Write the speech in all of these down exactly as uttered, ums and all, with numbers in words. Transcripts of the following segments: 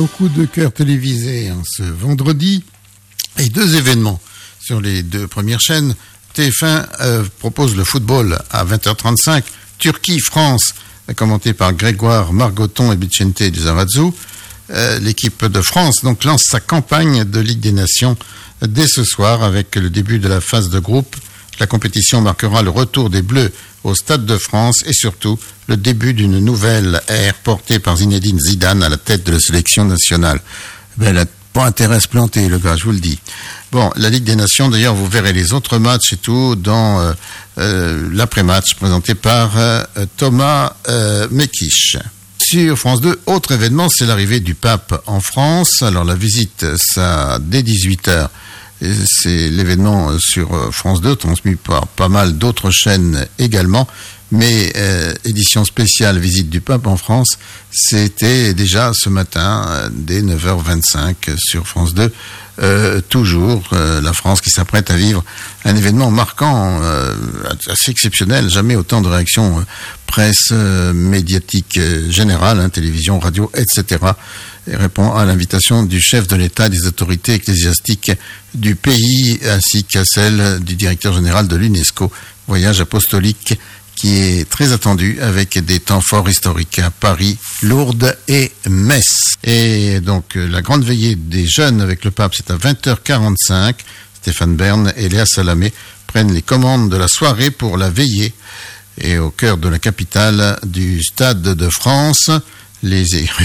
au coup de cœur télévisé hein, ce vendredi et deux événements sur les deux premières chaînes. T F un euh, propose le football à vingt heures trente-cinq, Turquie-France, commenté par Grégoire Margoton et Vicente Lizarazu. Euh, l'équipe de France donc lance sa campagne de Ligue des Nations dès ce soir avec le début de la phase de groupe. La compétition marquera le retour des Bleus au Stade de France et surtout le début d'une nouvelle ère portée par Zinedine Zidane à la tête de la sélection nationale. Ben, elle n'a pas intérêt à se planter, le gars, je vous le dis. Bon, la Ligue des Nations, d'ailleurs, vous verrez les autres matchs et tout dans euh, euh, l'après-match présenté par euh, Thomas euh, Mekisch. Sur France deux, autre événement, c'est l'arrivée du pape en France. Alors la visite, ça dès dix-huit heures. Et c'est l'événement sur France deux, transmis par pas mal d'autres chaînes également. Mais euh, édition spéciale visite du pape en France, c'était déjà ce matin, euh, dès neuf heures vingt-cinq sur France deux. Euh, toujours euh, la France qui s'apprête à vivre un événement marquant, euh, assez exceptionnel. Jamais autant de réactions euh, presse, euh, médiatique euh, générale, hein, télévision, radio, et cetera. Et répond à l'invitation du chef de l'État et des autorités ecclésiastiques du pays, ainsi qu'à celle du directeur général de l'UNESCO. Voyage apostolique qui est très attendu avec des temps forts historiques à Paris, Lourdes et Metz. Et donc la grande veillée des jeunes avec le pape, c'est à vingt heures quarante-cinq. Stéphane Bern et Léa Salamé prennent les commandes de la soirée pour la veillée. Et au cœur de la capitale du Stade de France, les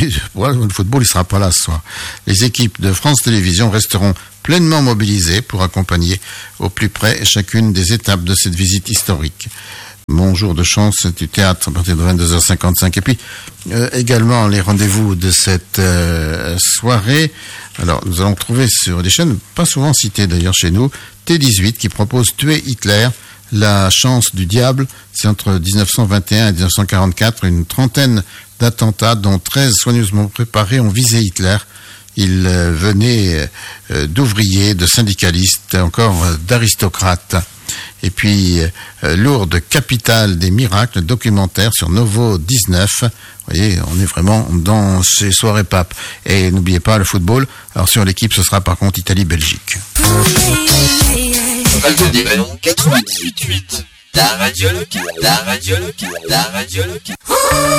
le football il sera pas là ce soir. Les équipes de France Télévisions resteront pleinement mobilisées pour accompagner au plus près chacune des étapes de cette visite historique. Mon jour de chance du théâtre à partir de vingt-deux heures cinquante-cinq. Et puis euh, également les rendez-vous de cette euh, soirée. Alors nous allons trouver sur des chaînes pas souvent citées d'ailleurs chez nous, T dix-huit qui propose Tuer Hitler, la chance du diable. C'est entre dix-neuf cent vingt et un et dix-neuf cent quarante-quatre, une trentaine d'attentats dont treize soigneusement préparés ont visé Hitler. Il euh, venait euh, d'ouvriers, de syndicalistes, encore euh, d'aristocrates. Et puis, euh, Lourdes, capitale des miracles, documentaire sur Novo dix-neuf. Vous voyez, on est vraiment dans ces soirées papes. Et n'oubliez pas le football. Alors sur l'équipe, ce sera par contre Italie-Belgique. Radio Démon quatre-vingt-dix-huit huit. La radio locale, la radio locale, la radio locale.